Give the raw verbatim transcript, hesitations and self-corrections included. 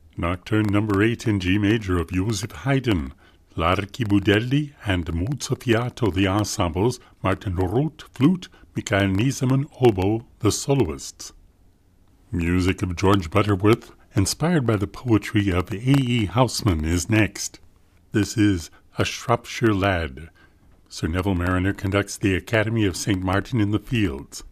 Nocturne number eight in G major of Joseph Haydn, L'Archibudelli and Mozzafiato the ensembles, Martin Roth flute, Mikhail Niesemann oboe, the soloists. Music of George Butterworth, inspired by the poetry of A E Housman, is next. This is A Shropshire Lad. Sir Neville Marriner conducts the Academy of Saint Martin in the Fields.